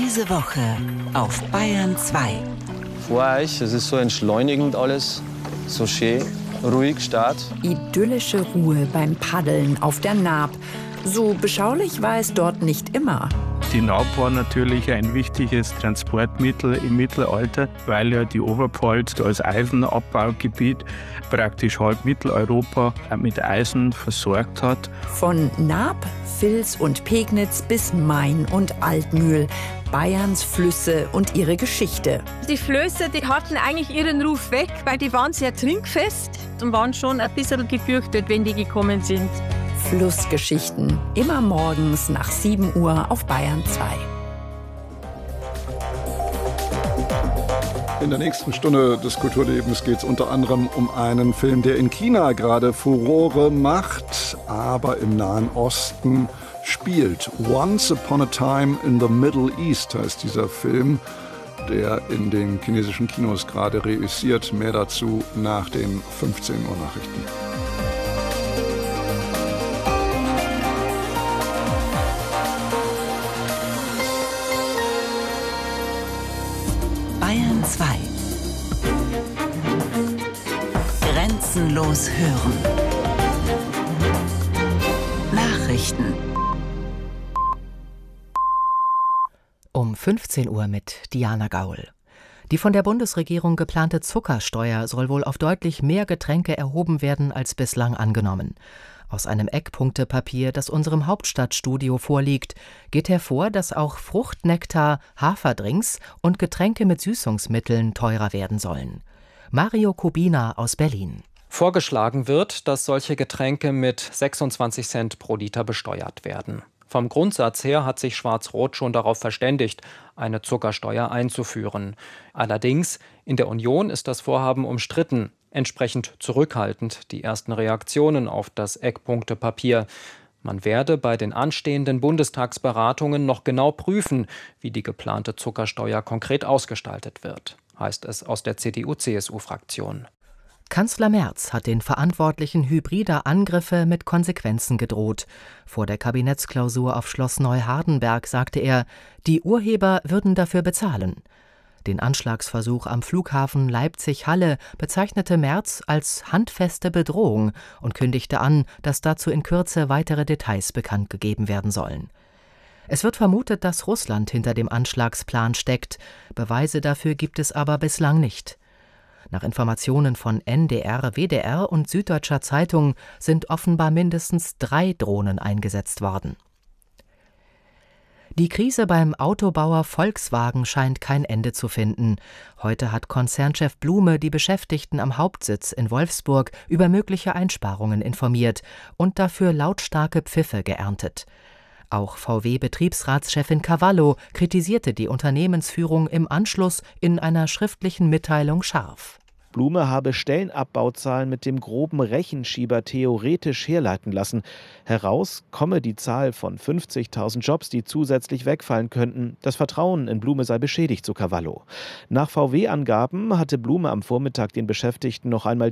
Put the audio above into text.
Diese Woche auf Bayern 2. Vor euch, es ist so entschleunigend alles, so schön, ruhig, Start. Idyllische Ruhe beim Paddeln auf der Naab. So beschaulich war es dort nicht immer. Die Naab war natürlich ein wichtiges Transportmittel im Mittelalter, weil ja die Oberpfalz als Eisenabbaugebiet praktisch halb Mitteleuropa mit Eisen versorgt hat. Von Naab, Vils und Pegnitz bis Main und Altmühl. Bayerns Flüsse und ihre Geschichte. Die Flöße, die hatten eigentlich ihren Ruf weg, weil die waren sehr trinkfest und waren schon ein bisschen gefürchtet, wenn die gekommen sind. Flussgeschichten, immer morgens nach 7 Uhr auf Bayern 2. In der nächsten Stunde des Kulturlebens geht es unter anderem um einen Film, der in China gerade Furore macht, aber im Nahen Osten spielt. Once Upon a Time in the Middle East heißt dieser Film, der in den chinesischen Kinos gerade reüssiert. Mehr dazu nach den 15 Uhr Nachrichten. Bayern 2. Grenzenlos hören. Nachrichten. Um 15 Uhr mit Diana Gaul. Die von der Bundesregierung geplante Zuckersteuer soll wohl auf deutlich mehr Getränke erhoben werden als bislang angenommen. Aus einem Eckpunktepapier, das unserem Hauptstadtstudio vorliegt, geht hervor, dass auch Fruchtnektar, Haferdrinks und Getränke mit Süßungsmitteln teurer werden sollen. Mario Kubina aus Berlin. Vorgeschlagen wird, dass solche Getränke mit 26 Cent pro Liter besteuert werden. Vom Grundsatz her hat sich Schwarz-Rot schon darauf verständigt, eine Zuckersteuer einzuführen. Allerdings, in der Union ist das Vorhaben umstritten, entsprechend zurückhaltend die ersten Reaktionen auf das Eckpunktepapier. Man werde bei den anstehenden Bundestagsberatungen noch genau prüfen, wie die geplante Zuckersteuer konkret ausgestaltet wird, heißt es aus der CDU-CSU-Fraktion. Kanzler Merz hat den Verantwortlichen hybrider Angriffe mit Konsequenzen gedroht. Vor der Kabinettsklausur auf Schloss Neuhardenberg sagte er, die Urheber würden dafür bezahlen. Den Anschlagsversuch am Flughafen Leipzig-Halle bezeichnete Merz als handfeste Bedrohung und kündigte an, dass dazu in Kürze weitere Details bekannt gegeben werden sollen. Es wird vermutet, dass Russland hinter dem Anschlagsplan steckt. Beweise dafür gibt es aber bislang nicht. Nach Informationen von NDR, WDR und Süddeutscher Zeitung sind offenbar mindestens 3 Drohnen eingesetzt worden. Die Krise beim Autobauer Volkswagen scheint kein Ende zu finden. Heute hat Konzernchef Blume die Beschäftigten am Hauptsitz in Wolfsburg über mögliche Einsparungen informiert und dafür lautstarke Pfiffe geerntet. Auch VW-Betriebsratschefin Cavallo kritisierte die Unternehmensführung im Anschluss in einer schriftlichen Mitteilung scharf. Blume habe Stellenabbauzahlen mit dem groben Rechenschieber theoretisch herleiten lassen. Heraus komme die Zahl von 50.000 Jobs, die zusätzlich wegfallen könnten. Das Vertrauen in Blume sei beschädigt, so Cavallo. Nach VW-Angaben hatte Blume am Vormittag den Beschäftigten noch einmal